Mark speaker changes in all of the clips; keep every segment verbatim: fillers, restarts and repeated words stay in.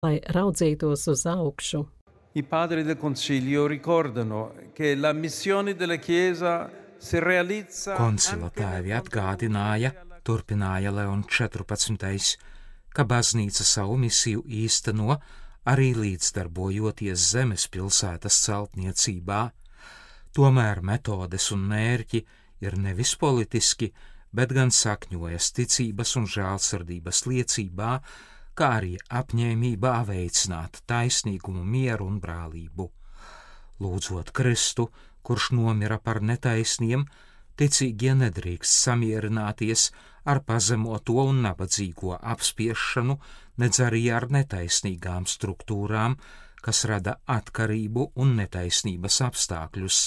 Speaker 1: lai raudzītos uz augšu.
Speaker 2: I padri del Concilio ricordano che la missione della Chiesa si realizza.
Speaker 3: Koncila tēvi atgādināja, turpināja Leons četrpadsmitais, ka baznīca savu misiju īsteno arī līdzdarbojoties zemes pilsētas celtniecībā. Tomēr metodes un mērķi ir nevis politiski, bet gan sakņojas ticības un žēlsirdības liecībā, kā arī apņēmībā veicināt taisnīgumu, mieru un brālību. Lūdzot Kristu, kurš nomira par netaisniem, ticīgie nedrīkst samierināties ar pazemoto un nabadzīgo apspiešanu, nedz arī ar netaisnīgām struktūrām, kas rada atkarību un netaisnības apstākļus.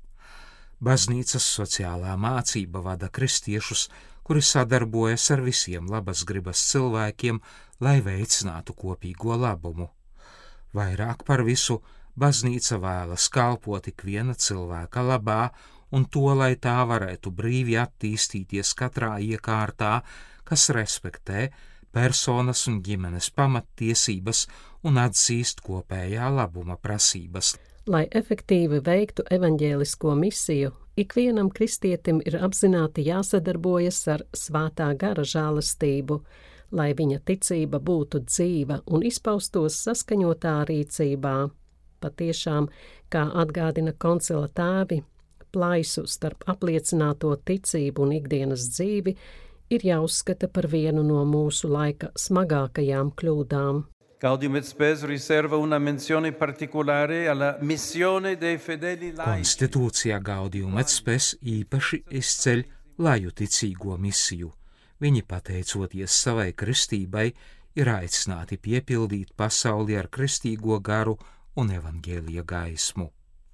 Speaker 3: Baznīcas sociālā mācība vada kristiešus, kuri sadarbojas ar visiem labas gribas cilvēkiem, lai veicinātu kopīgo labumu. Vairāk par visu, baznīca vēlas kalpot ikviena cilvēka labā un to, lai tā varētu brīvi attīstīties katrā iekārtā, kas respektē personas un ģimenes pamattiesības un atzīst kopējā labuma prasības.
Speaker 1: Lai efektīvi veiktu evaņģēlisko misiju, ikvienam kristietim ir apzināti jāsadarbojas ar svētā gara žēlastību, lai viņa ticība būtu dzīva un izpaustos saskaņotā rīcībā. Patiešām, kā atgādina koncila tēvi, plaisu starp apliecināto ticību un ikdienas dzīvi ir jāuzskata par vienu no mūsu laika smagākajām kļūdām.
Speaker 2: Gaudium et Spes riserva una menzione particolare alla missione dei fedeli laici.
Speaker 3: Konstitūcijā Gaudium et Spes īpaši izceļ laju ticīgo misiju. Viņi, pateicoties savai kristībai, ir aicināti piepildīt pasauli ar kristīgo garu un evaņģēlija gaismu.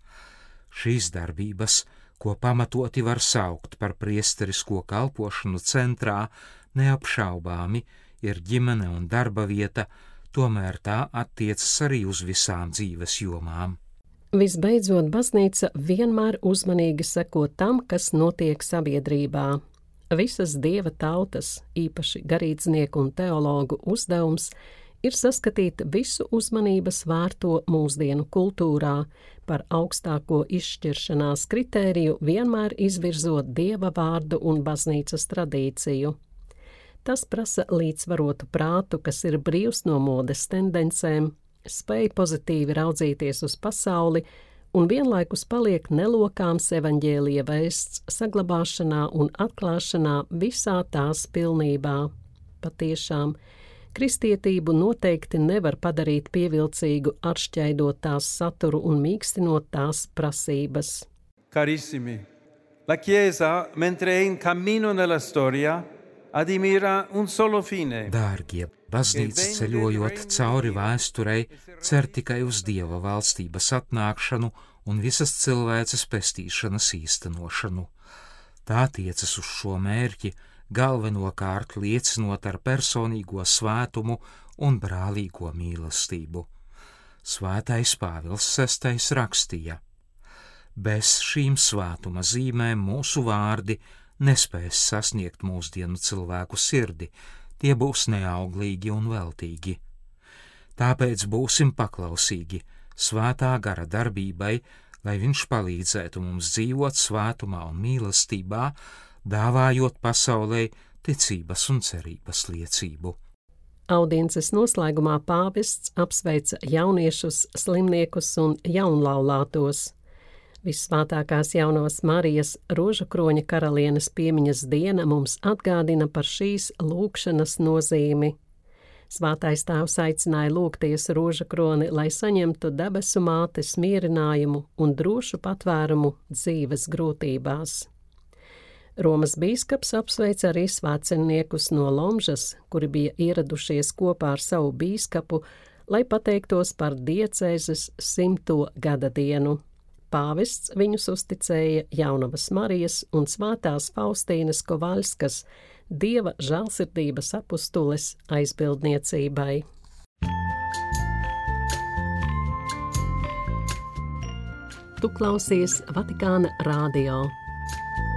Speaker 3: Šīs darbības, ko pamatoti var saukt par priesterisko kalpošanu centrā, neapšaubāmi ir ģimene un darba vieta, tomēr tā attiecas arī uz visām dzīves jomām.
Speaker 1: Visbeidzot, baznīca vienmēr uzmanīgi seko tam, kas notiek sabiedrībā. Visas dieva tautas, īpaši garīdznieku un teologu uzdevums, ir saskatīt visu uzmanības vērto mūsdienu kultūrā, par augstāko izšķiršanās kritēriju vienmēr izvirzot dieva vārdu un baznīcas tradīciju. Tas prasa līdzsvarotu prātu, kas ir brīvs no modes tendencēm, spēj pozitīvi raudzīties uz pasauli un vienlaikus paliek nelokāms evaņģēlija vēsts saglabāšanā un atklāšanā visā tās pilnībā. Patiešām, kristietību noteikti nevar padarīt pievilcīgu, atšķaidot tās saturu un mīkstinot tās prasības.
Speaker 2: Carissimi, la Chiesa, mentre è in cammino nella storia, admira un solo fine.
Speaker 3: Dārgie, baznīca ceļojot cauri vēsturei, cer tikai uz Dieva valstības atnākšanu un visas cilvēces pestīšanas īstenošanu. Tā tiecas uz šo mērķi, galvenokārt liecinot ar personīgo svētumu un brālīgo mīlestību. Svētais Pāvils sestais rakstīja: bez šīm svētuma zīmēm mūsu vārdi nespēs sasniegt mūsdienu cilvēku sirdi, tie būs neauglīgi un veltīgi. Tāpēc būsim paklausīgi svētā gara darbībai, lai viņš palīdzētu mums dzīvot svētumā un mīlestībā, dāvājot pasaulē ticības un cerības liecību.
Speaker 1: Audiences noslēgumā pāvests apsveica jauniešus, slimniekus un jaunlaulātos. Visvētākās jaunās Marijas Rožakroņa karalienes piemiņas diena mums atgādina par šīs lūgšanas nozīmi. Svētais tēvs aicināja lūgties Rožakroni, lai saņemtu debesu mātes mierinājumu un drošu patvērumu dzīves grūtībās. Romas bīskaps apsveica arī svētceļniekus no Lomžas, kuri bija ieradušies kopā ar savu bīskapu, lai pateiktos par diecēzes simto gada dienu. Pāvests viņus uzticēja Jaunavas Marijas un Svētās Faustīnas Kovaļskas, Dieva žēlsirdības apustules aizbildniecībai. Tu klausies Vatikāna radio.